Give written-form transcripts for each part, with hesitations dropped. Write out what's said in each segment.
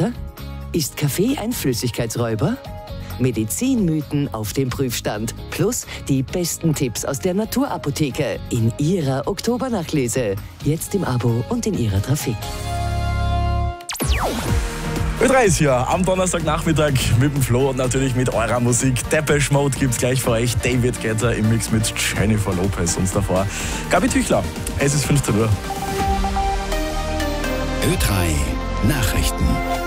Großvater? Ist Kaffee ein Flüssigkeitsräuber? Medizinmythen auf dem Prüfstand. Plus die besten Tipps aus der Naturapotheke in Ihrer Oktobernachlese. Jetzt im Abo und in Ihrer Trafik. Ö3 ist hier am Donnerstagnachmittag mit dem Flo und natürlich mit eurer Musik. Depeche Mode gibt's gleich für euch. David Guetta im Mix mit Jennifer Lopez und davor Gabi Tüchler. Es ist 15 Uhr. Ö3 Nachrichten.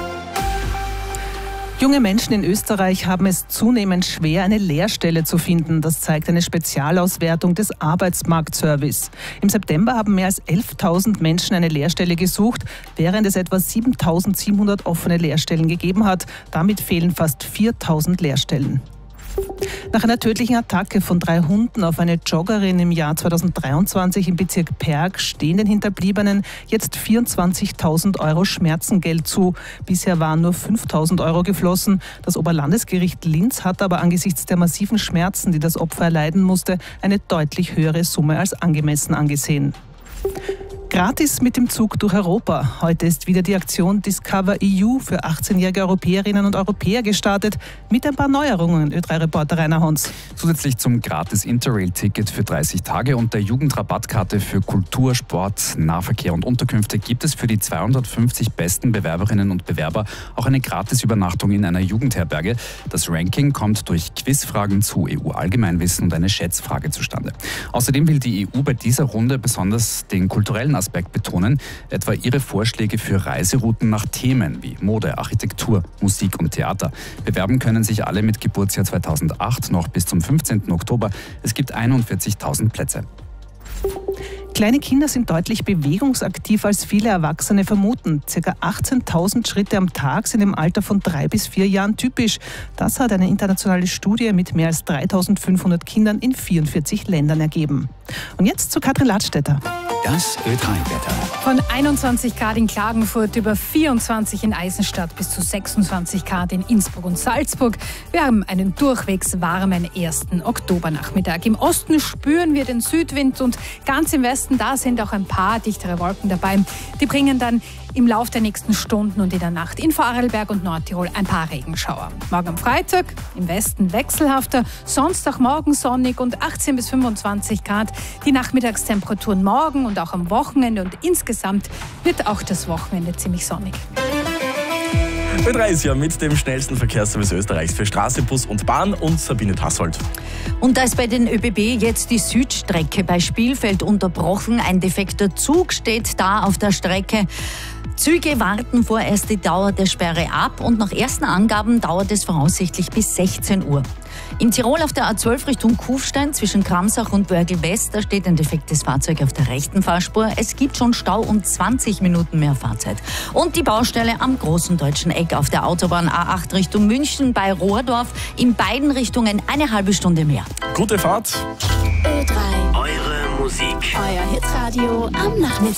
Junge Menschen in Österreich haben es zunehmend schwer, eine Lehrstelle zu finden. Das zeigt eine Spezialauswertung des Arbeitsmarktservice. Im September haben mehr als 11.000 Menschen eine Lehrstelle gesucht, während es etwa 7.700 offene Lehrstellen gegeben hat. Damit fehlen fast 4.000 Lehrstellen. Nach einer tödlichen Attacke von 3 Hunden auf eine Joggerin im Jahr 2023 im Bezirk Perg stehen den Hinterbliebenen jetzt 24.000 € Schmerzengeld zu. Bisher waren nur 5.000 € geflossen. Das Oberlandesgericht Linz hat aber angesichts der massiven Schmerzen, die das Opfer erleiden musste, eine deutlich höhere Summe als angemessen angesehen. Gratis mit dem Zug durch Europa. Heute ist wieder die Aktion Discover EU für 18-jährige Europäerinnen und Europäer gestartet, mit ein paar Neuerungen, Ö3-Reporter Rainer Hons. Zusätzlich zum gratis Interrail-Ticket für 30 Tage und der Jugendrabattkarte für Kultur, Sport, Nahverkehr und Unterkünfte gibt es für die 250 besten Bewerberinnen und Bewerber auch eine Gratisübernachtung in einer Jugendherberge. Das Ranking kommt durch Quizfragen zu EU-Allgemeinwissen und eine Schätzfrage zustande. Außerdem will die EU bei dieser Runde besonders den kulturellen Aspekt betonen, etwa ihre Vorschläge für Reiserouten nach Themen wie Mode, Architektur, Musik und Theater. Bewerben können sich alle mit Geburtsjahr 2008 noch bis zum 15. Oktober. Es gibt 41.000 Plätze. Kleine Kinder sind deutlich bewegungsaktiver als viele Erwachsene vermuten. Ca. 18.000 Schritte am Tag sind im Alter von 3 bis 4 Jahren typisch. Das hat eine internationale Studie mit mehr als 3.500 Kindern in 44 Ländern ergeben. Und jetzt zu Katrin Ladstätter. Das Ö3-Wetter. Von 21 Grad in Klagenfurt über 24 in Eisenstadt bis zu 26 Grad in Innsbruck und Salzburg. Wir haben einen durchwegs warmen 1. Oktobernachmittag. Im Osten spüren wir den Südwind und ganz im Westen, da sind auch ein paar dichtere Wolken dabei. Die bringen dann im Laufe der nächsten Stunden und in der Nacht in Vorarlberg und Nordtirol ein paar Regenschauer. Morgen am Freitag im Westen wechselhafter, sonst auch morgen sonnig und 18 bis 25 Grad. Die Nachmittagstemperaturen morgen und auch am Wochenende und insgesamt wird auch das Wochenende ziemlich sonnig. Ö3 ist ja mit dem schnellsten Verkehrsservice Österreichs für Straße, Bus und Bahn und Sabine Tassold. Und da ist bei den ÖBB jetzt die Südstrecke bei Spielfeld unterbrochen. Ein defekter Zug steht da auf der Strecke. Züge warten vorerst die Dauer der Sperre ab und nach ersten Angaben dauert es voraussichtlich bis 16 Uhr. In Tirol auf der A12 Richtung Kufstein zwischen Kramsach und Wörgl West, da steht ein defektes Fahrzeug auf der rechten Fahrspur. Es gibt schon Stau und 20 Minuten mehr Fahrzeit. Und die Baustelle am großen deutschen Eck auf der Autobahn A8 Richtung München bei Rohrdorf. In beiden Richtungen eine halbe Stunde mehr. Gute Fahrt. Ö3. Eure Musik. Euer Hitradio am Nachmittag.